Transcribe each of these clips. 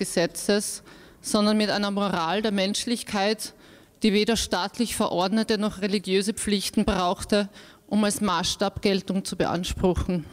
Gesetzes, sondern mit einer Moral der Menschlichkeit, die weder staatlich verordnete noch religiöse Pflichten brauchte, um als Maßstab Geltung zu beanspruchen.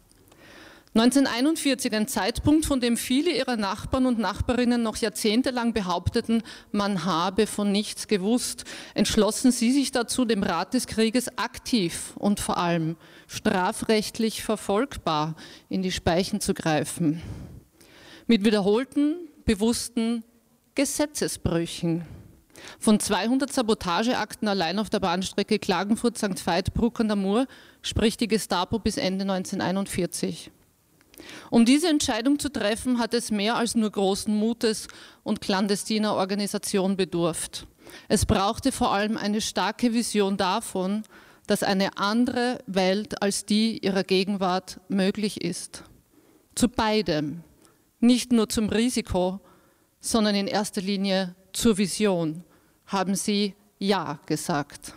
1941, ein Zeitpunkt, von dem viele ihrer Nachbarn und Nachbarinnen noch jahrzehntelang behaupteten, man habe von nichts gewusst, entschlossen sie sich dazu, dem Rat des Krieges aktiv und vor allem strafrechtlich verfolgbar in die Speichen zu greifen. Mit wiederholten, bewussten Gesetzesbrüchen. Von 200 Sabotageakten allein auf der Bahnstrecke Klagenfurt-St. Veit-Bruck an der Mur spricht die Gestapo bis Ende 1941. Um diese Entscheidung zu treffen, hat es mehr als nur großen Mutes und clandestiner Organisation bedurft. Es brauchte vor allem eine starke Vision davon, dass eine andere Welt als die ihrer Gegenwart möglich ist. Zu beidem, nicht nur zum Risiko, sondern in erster Linie zur Vision, haben sie Ja gesagt.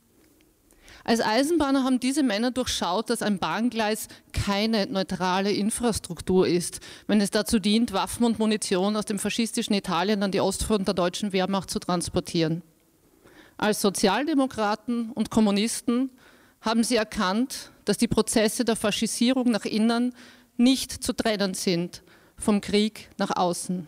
Als Eisenbahner haben diese Männer durchschaut, dass ein Bahngleis keine neutrale Infrastruktur ist, wenn es dazu dient, Waffen und Munition aus dem faschistischen Italien an die Ostfront der deutschen Wehrmacht zu transportieren. Als Sozialdemokraten und Kommunisten haben sie erkannt, dass die Prozesse der Faschisierung nach innen nicht zu trennen sind vom Krieg nach außen.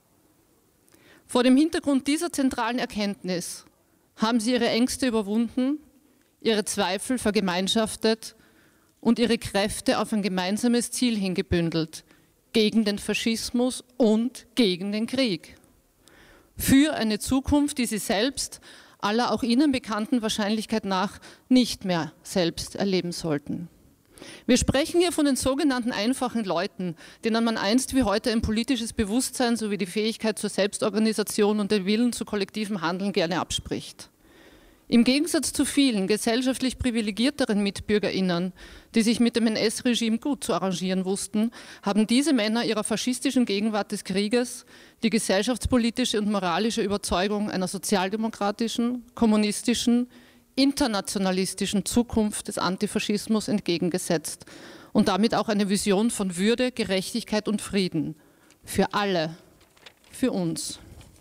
Vor dem Hintergrund dieser zentralen Erkenntnis haben sie ihre Ängste überwunden, ihre Zweifel vergemeinschaftet und ihre Kräfte auf ein gemeinsames Ziel hingebündelt, gegen den Faschismus und gegen den Krieg. Für eine Zukunft, die sie selbst, aller auch ihnen bekannten Wahrscheinlichkeit nach, nicht mehr selbst erleben sollten. Wir sprechen hier von den sogenannten einfachen Leuten, denen man einst wie heute ein politisches Bewusstsein sowie die Fähigkeit zur Selbstorganisation und den Willen zu kollektivem Handeln gerne abspricht. Im Gegensatz zu vielen gesellschaftlich privilegierteren MitbürgerInnen, die sich mit dem NS-Regime gut zu arrangieren wussten, haben diese Männer ihrer faschistischen Gegenwart des Krieges die gesellschaftspolitische und moralische Überzeugung einer sozialdemokratischen, kommunistischen, internationalistischen Zukunft des Antifaschismus entgegengesetzt und damit auch eine Vision von Würde, Gerechtigkeit und Frieden. Für alle, für uns.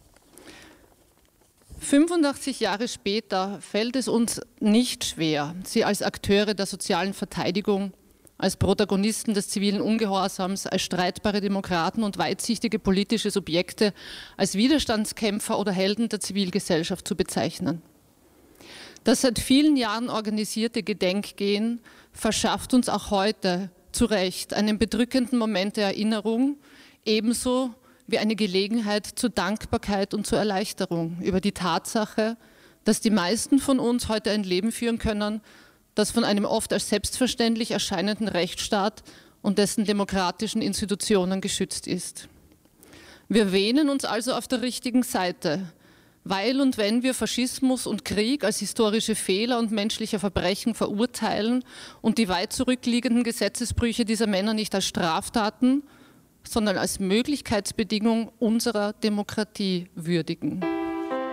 85 Jahre später fällt es uns nicht schwer, sie als Akteure der sozialen Verteidigung, als Protagonisten des zivilen Ungehorsams, als streitbare Demokraten und weitsichtige politische Subjekte, als Widerstandskämpfer oder Helden der Zivilgesellschaft zu bezeichnen. Das seit vielen Jahren organisierte Gedenkgehen verschafft uns auch heute zu Recht einen bedrückenden Moment der Erinnerung, ebenso wie eine Gelegenheit zur Dankbarkeit und zur Erleichterung über die Tatsache, dass die meisten von uns heute ein Leben führen können, das von einem oft als selbstverständlich erscheinenden Rechtsstaat und dessen demokratischen Institutionen geschützt ist. Wir wähnen uns also auf der richtigen Seite, weil und wenn wir Faschismus und Krieg als historische Fehler und menschliche Verbrechen verurteilen und die weit zurückliegenden Gesetzesbrüche dieser Männer nicht als Straftaten, sondern als Möglichkeitsbedingung unserer Demokratie würdigen.